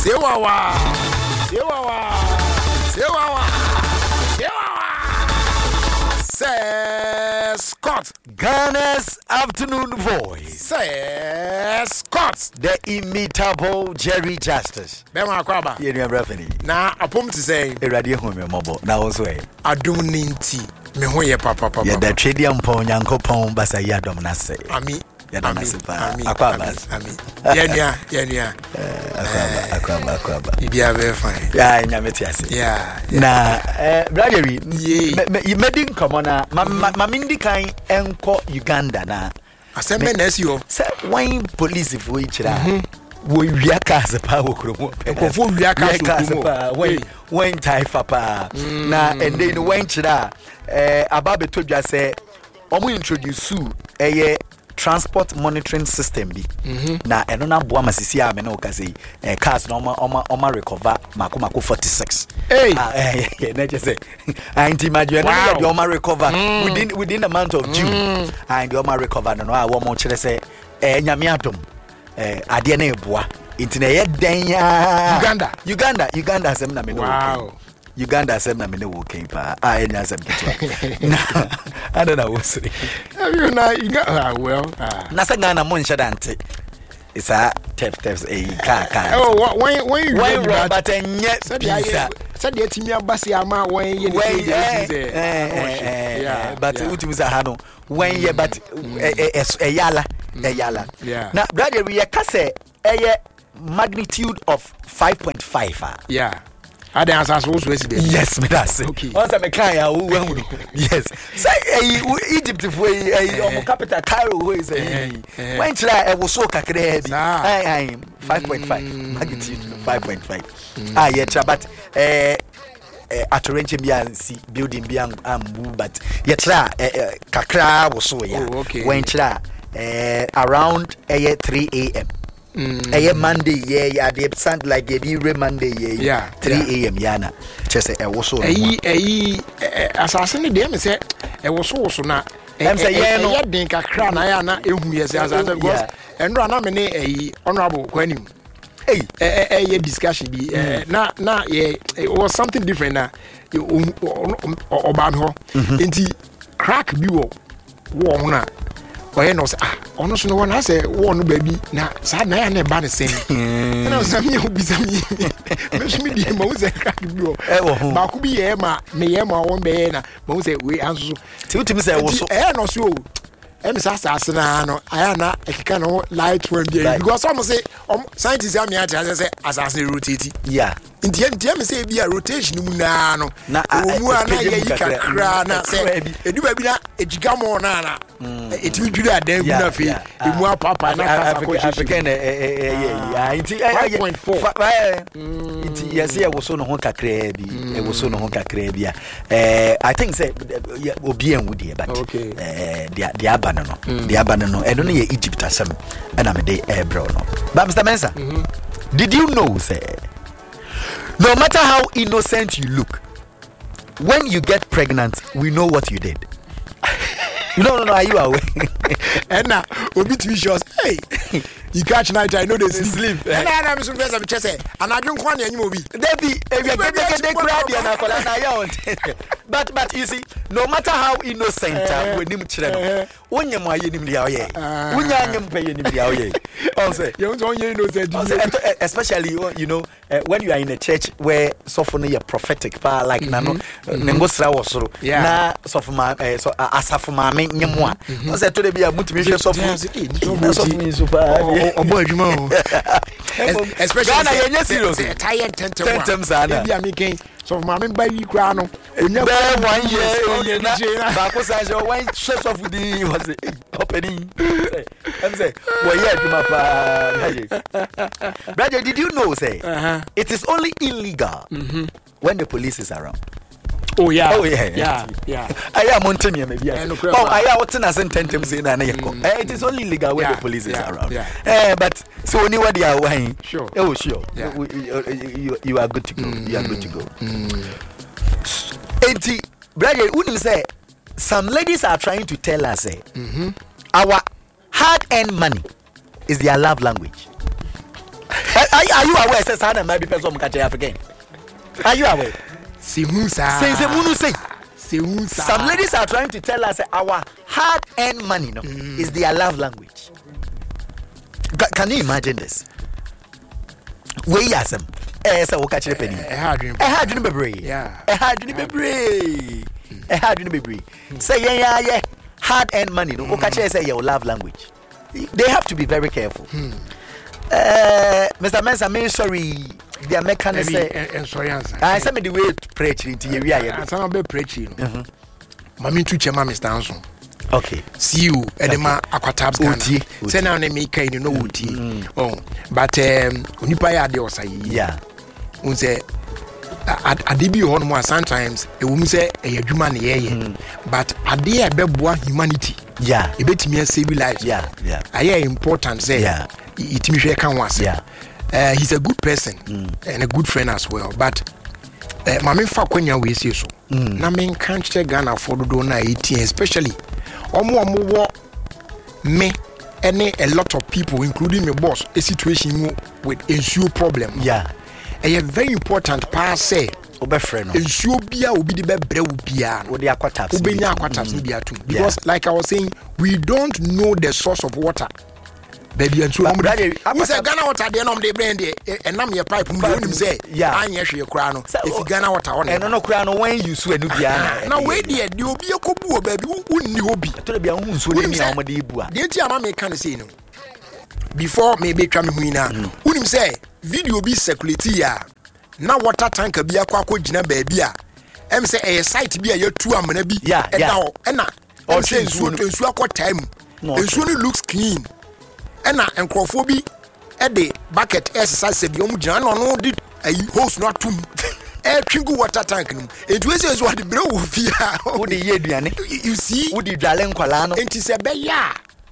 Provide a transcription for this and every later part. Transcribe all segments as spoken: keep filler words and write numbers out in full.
Sewawa. Sewawa. Sewawa. Sewawa. Say Scott. Ghana's afternoon voice. Say Scott. The imitable Jerry Justice. Bema Akwaba. Yeni Abrafeni. Na apom ti say. Eradi ho me mobo. Na also e. Adum ninti. Me ho ye papa papa. Ye da twedi ampon Nyankopon basa yi adom na se. Ami. Yada na se pa. Ami. Akwaba. Ami. Yenia, yenia. Akwaba, akwaba, akwaba. Ibia very fine. Ya nyame ti ase. Yeah. Na eh brother Ye. me medin komo na ma mindi kan enko Uganda na. Aseme na esi o. Se wan police fo ichira. Wo wia cars pa wo kromo. Ekofo wia cars pa. Wen wen taifa pa. Na and then wen chira eh ababe to dwa se omo introduce eye transport monitoring system bi. Na eno na boa masisi a me na okase eh cars na oma oma oma recover mako mako forty-six. Hey. Ah eh na je say anti imagine na dey oma recover within within the month of June. And dey oma recover no a wo mo kire say eh nyame adom eh ade na eboa nti na ye den ya Uganda Uganda Uganda asem na me no. Wow. Uganda asem na me no working pa ah enya asem kitwa na I don't know what's it. You know you got ah well ah Na say Ghana mo nche dante it's a tef tef eh ka ka oh when when you when Robert enye said ya said ya timi abasi ama when ye when eh yeah but utimi za ha no when ye but eh yala eh yala na brother we ka say eh magnitude of five point five ah yeah I didn't answer so so be yes me that say okay once I can ya who yes say Egypt for eh capital Cairo who is eh when try e wo so kakra bi ai ai five point five magnitude five point five ah yeah but eh at range bi an si building bi am but yeah try kakra wo so ya when try eh around eh three a m Mm. A Monday, yeah, yeah, they sound like a every Monday, yeah, yeah, three a m Yana. Just a was so. A a assassin, them say, it was so so now. I'm saying, yeah, no, think a crown, I am not even yes, as I was, and run on a honorable when hey, a discussion be not, not, yeah, it was something different now. Obama, into crack bureau, warner. Why no say ah ono so no one say one baby na sa na ya na ba ne sen na so me obi sa me me so me di ma wo say crack bi o ba ku bi ye ma me ye ma won be na ma wo say we anso ti utimi say wo so eh no so em sa sa na no aya na ekika no light one be because some say scientists am ya tell say assassin rotate yeah ntia ntia me say bi a rotation mu na no na omu ana ye yikakra na say edu ba bi na ejiga mo na na etimi dwiri adan gu na fe emu apapa na kasa ko African eh eh nti five point four nti yes ye wo so no ho kakra bi e wo so no ho kakra bi eh I think say obi en wudi but eh dia dia aba no dia aba no e no ye Egypt asem na me dey eh bro no but Mister Mensa did you know say no matter how innocent you look, when you get pregnant, we know what you did. no, no, no, are you aware? And now, we'll be too sure. Hey, you catch night, I know they sleep. And I'm so best of chess, and I don't want any movie. Debbie, if you're going to but, but you see, no matter how innocent, uh, when you children, when you're my enemy, when you're paying him, also, you don't innocent, especially, you know, uh, when you are in a church where sophomore prophetic power like Nano, Nengosra was so, na sophomore, so Asafuma, Nyamwa. I said to be a motivation sophomore, especially a tired tentem, I'm making. So mamma by you crown one year back was as your wine chef of the was opening. I'm say, well, yeah, my brother, did you know say it is only illegal when the police is around? Oh yeah, oh yeah, yeah, yeah. I am Montenegro maybe. Oh, I am what as in tentem say na it is only illegal when the police is around. Eh, but so anywhere they are wine. Sure. Oh sure. You you are good to go. You are good to go. Enti brother, wouldn't say some ladies are trying to tell us say our hard-earned money is their love language. Are you aware say sana maybe person catch African? Are you aware? See who say? Say say who say? See who say? Some ladies are trying to tell us our hard-earned money, no, mm. is their love language. Ca- can you imagine this? We are some. Eh, so we catch the penny. A hard dream. A hard dream, baby. Yeah. A hard dream, baby. A hard dream, baby. Say yeah, yeah, yeah. Hard-earned money, no. We catch say your love language. They have to be very careful. Hmm. Uh, Mister Mensa, I'm sorry. The American say, sorry, answer. I said me the way to preach into your area. I'm not be preaching. Mami tu chema Mister Anson. Okay. See you edema aquatabs Ghana. Say now me kai no wuti. Oh, but um onipa ya de osai. Yeah. Un say adebi ho no sometimes e wo mu say e adwuma na ye but ade e beboa humanity. Yeah. E betimi save lives. Yeah, yeah. Aye important say. Yeah. Itimi hwe kan wase. Yeah. Uh, he's a good person mm. and a good friend as well. But uh, mami fa kwenya we see so. Mm. Na men can't check Ghana for do na eighteen, especially omo omo wo me any a lot of people, including my boss, a situation with ensure problem. Yeah, a very important part say. Obe friend. Ensure bia obi de be bre wo bia. Obi aquataps. Obi nya aquataps bia too. Because yeah. like I was saying, we don't know the source of water. Baby and so I'm ready. We say Ghana water dey no dey brand dey and nam your pipe mbu nim say anya hwe kura no if Ghana water on and no kura no when you so enu bia na we dey dey obi ekobu o baby unni obi to dey bia hu nso dey mi am dey bu a dey ti ama me kan say no before me be twa me hu na unim say video bi circulate ya na water tank bi akwa akogina baby a em say e site bi a yatu amana bi e da ho e na o say nsu nsu akota mu nsu no looks clean ena enkrofo bi e de bucket exercise bi omu gina no no di hose no atum e twingu water tank no entu ese so ade bre wo fi a wo de ye aduane you see wo de dwale nkwala no enti se be ya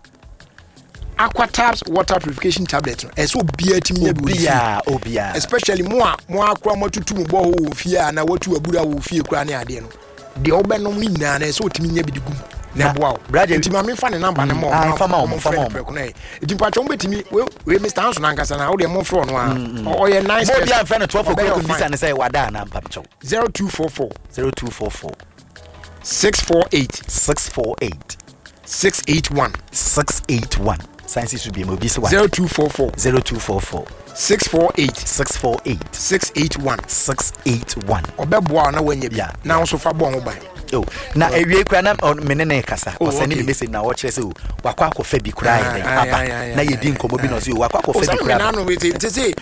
aquatabs water purification tablet no eso bia timi ya bi bia obia especially mo a mo akwa matutu mo bo wo fi a na watu abura wo fi kura ne ade no de obenom ni na na eso timi nya bi digum na boa brother nti ma me fa ne number ne mo ah fa ma mo fa ma nti pa chombe timi we Mister Hanson ankasa na wo de mo fro no a o ye nice mo dia fa ne twelve o'clock visa ne say wada na mpam chow zero two four four zero two four four six four eight six four eight six eight one six eight one science should be mo bi so zero two four four zero two four four six four eight six four eight six eight one six eight one obeboa na wanya bi na wo so fa bo ho ban oh na ewie kura na menene kasa o send me message na wo kire se o wakwa akofa bi kura yen aba na ye di nkomo bi no so wakwa akofa bi kura na no we say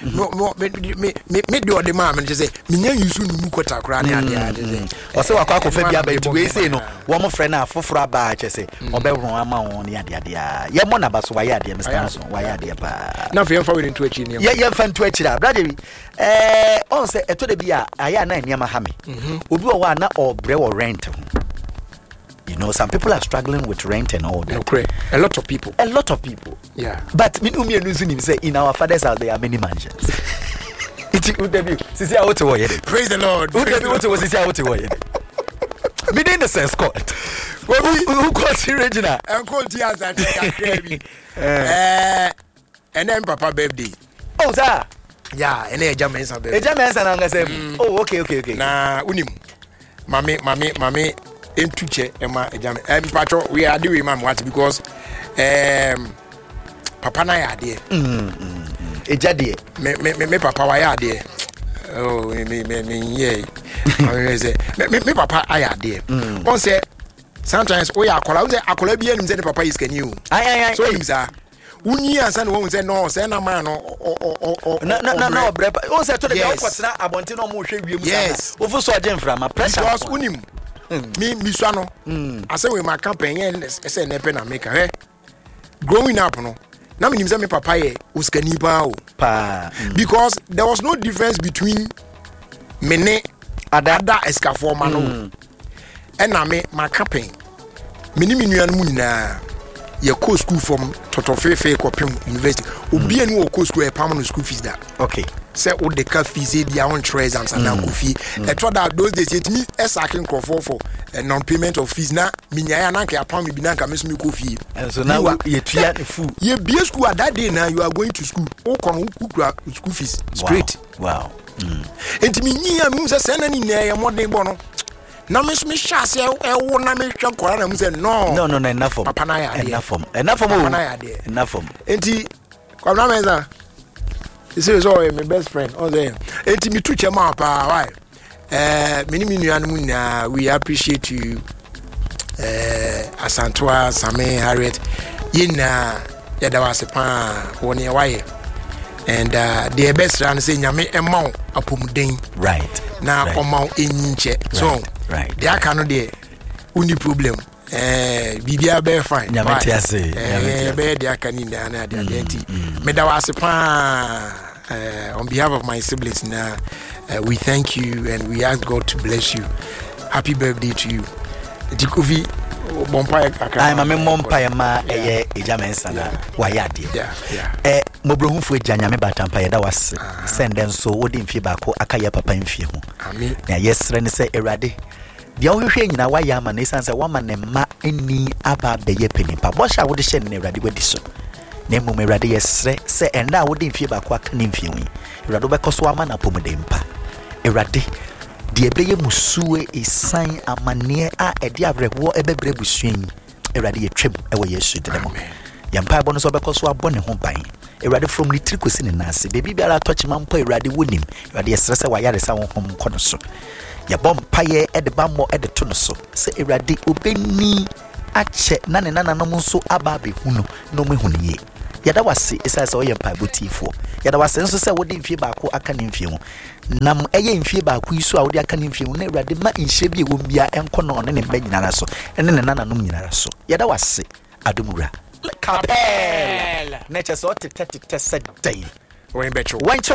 me me me do de ma me say me nya yusu no mu kota kura na ade ade say o se wakwa akofa bi aba ti we say no wo mo frɛ na afoforo aba kire se obɛwro ama won ne ade ade a ye mo na ba so wa ye ade Mister Hanson wa ye ade pa na fe fa we into achi ne ye ye fa into achi da brother bi eh on say eto de bi a aya na niam ha me obi wo wa na obre wo rent. You know, some people are struggling with rent and all that. Okay. A lot of people. A lot of people. Yeah. But me umi enusu say in our father's house there are many mansions. It would be sisi a wote wo ye. Praise the Lord. Would be wote wo sisi a wote wo ye. Me dey the sense court. Who called the Regina? Uncle Tias and Kakrebi. Eh and then papa birthday. Oh sir. Yeah, and then Jaman's birthday. Jaman's and say, oh okay okay okay. Na unim. Mami mami mami entuche ema ejame em patro we are doing mam what because um papa na ya de mm ejade me me me papa wa ya de oh me me me ye I say me me papa aya de on say sometimes we akola we say akola bi anim say the papa is can you ai ai so him say unyi ansa no won say no say na man no na na na brepa on say to the kwatena abonte no mo hwe wiem yes ofu so agem fra ma pressure because unim me me so no I say we my campaign say na pe na make eh growing up no na me nim say me papa ye uskani pa o pa because there was no difference between me ne ada escafo ma no and na me my campaign me ni me nuan mu nyina ye co school from Totofefe Kopim University obi anu o co school e pam no school fees da okay say o de ka fees e dia on treasures and na go fee e to that those days it me e sacking crofo for a non payment of fees na minya ya na nka apam bi na nka meso me ko fee and so now you tua the food you be school at that day now you are going to school o kon school fees straight wow enti me nyia me say say na ni na ya modern bo no na me me chance e wo na me hwe kwara na me say no no no no enough for papa na ya enough for enough for enough for enti kwa na me say this is all my best friend all there enti me tu chema pa why eh many many anu na we appreciate you eh Asantwa Same Harriet yina ya da wase pa woni why and uh the best ran say nyame emma apomuden right na oma enyinche so right they aka no de uni problem eh bibia be fine nyame tiase eh be de aka ni na na de enti me da wase pa uh on behalf of my siblings na uh, we thank you and we ask God to bless you. Happy birthday to you. Dikovi Bompire aka ai mame Bompire ma eye ejamensa na wayade yeah yeah eh mobrohunfu ejanyame batampa yeda wase senden so wodi mfie bako aka ye papa mfie ho amen na yesre ne se erade dia ohwehwe nyina waya ama ne sanse wama ne ma eni aba beye penipa bo sha wodi hye ne erade wadi so na mum erade yesre se enda wodi mfie bako aka ne mfie ho erade bekoso ama na pomodempa erade de ebeye musuwe isan amane a ede abrebo ebebre busuan erade yetwem ewo yesu de demo yampa bo no so bekoso abone ho ban erade from litrikosi ne nase bebi biara touch mampo erade wonim erade yesre se wayare sa wo hom kono so ya bompaye ede bammo ede to no so se erade obeni ache na ne nananom nso aba be hunu no mehuniye yada wase isa se oyɛ mpa botifo yada wase nso se wodi mfie baako aka ne mfie ho nam ɛyɛ mfie baako isu a wodi aka ne mfie ho na awurade ma nhye bi ewom bia enko no ne ne mba nyinara so ene ne nananom nyinara so yada wase adomura kapel na kyɛ sɛ ɔtete tete sɛ dai when betro when